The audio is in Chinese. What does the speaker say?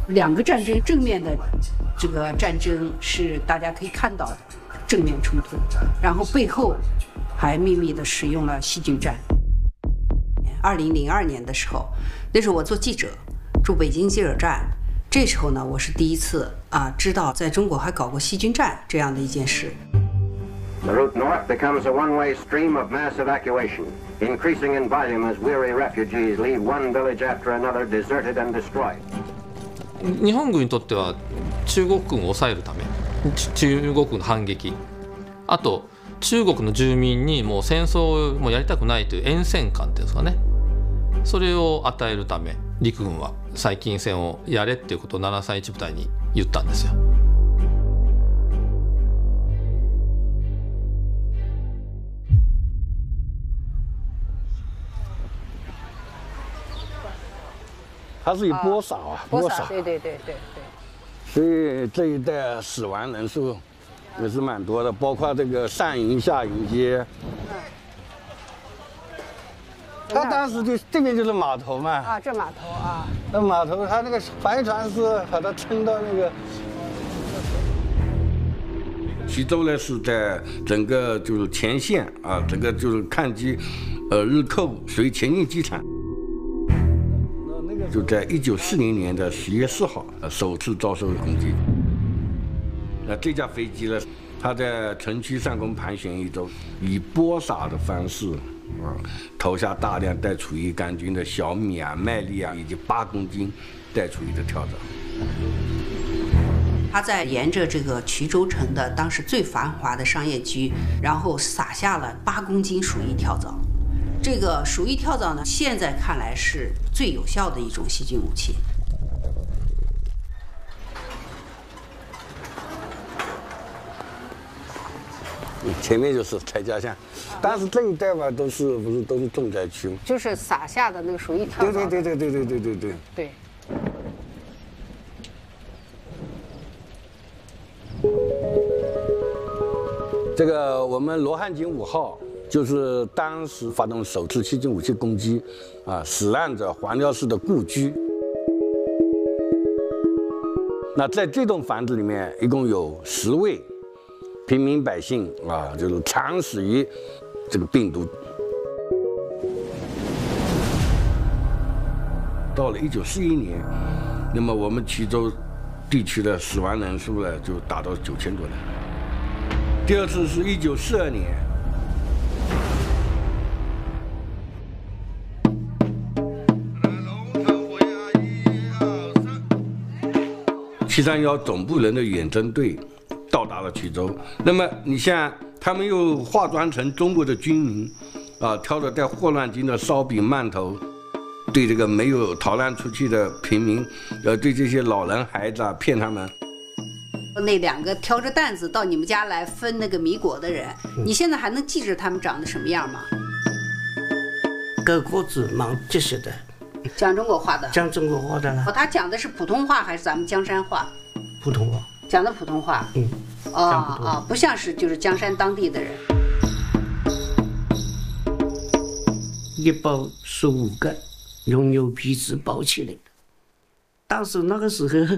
两个战争正面的这个战争是大家可以看到的正面冲突，然后背后还秘密的使用了细菌战。2002年的时候，那时候我做记者，驻北京记者站。这时候呢，我是第一次知道在中国还搞过细菌战这样的一件事。 The route north becomes a one-way stream of mass evacuation, increasing in volume as weary refugees leave one village after another deserted and destroyed. 日本軍にとっては中国軍を抑えるため、中国軍の反撃、あと中国の住民にもう戦争をもうやりたくないという厭戦感っていうんですかね、それを与えるため陸軍は細菌戦をやれっていうことを731部隊に言ったんですよ。 它是以播撒啊， 播撒，对。 所以这一带死亡人数也是蛮多的，包括这个上营、下营街。他当时就这边就是码头嘛。 这码头啊。 那码头，他那个帆船是把它撑到那个。衢州呢是在整个就是前线啊，整个就是抗击日寇，属于前进机场。就在1940年的10月4号，首次遭受攻击。那这架飞机呢，它在城区上空盘旋一周，以播撒的方式，投下大量带厨余杆菌的小米啊、麦粒啊，以及8公斤带厨余的跳蚤。 他在沿着这个衢州城的当时最繁华的商业区，然后撒下了8公斤鼠疫跳蚤。这个鼠疫跳蚤呢，现在看来是最有效的一种细菌武器。 前面就是蔡家巷，但是这一带嘛，不是都是重灾区， 就是撒下的那个鼠疫跳蚤。对。 这个我们罗汉井5号。就是当时发动首次细菌武器攻击，死难者黄廖氏的故居。那在这栋房子里面，一共有10位平民百姓就是惨死于这个病毒。到了1941年，那么我们衢州地区的死亡人数呢，就达到9000多人。第二次是1942年。731总部人的远征队到达了衢州。那么你像他们又化妆成中国的军民，挑着带霍乱菌的烧饼馒头，对这个没有逃难出去的平民，对这些老人孩子骗他们。 那2个挑着担子到你们家来分那个米果的人，你现在还能记着他们长得什么样吗？ 高个子蛮结实的。 讲中国话的， 讲中国话的了。 他讲的是普通话还是咱们江山话？ 普通话。 讲的普通话。不像是就是江山当地的人。 一包15个，用牛皮纸包起来的。当时那个时候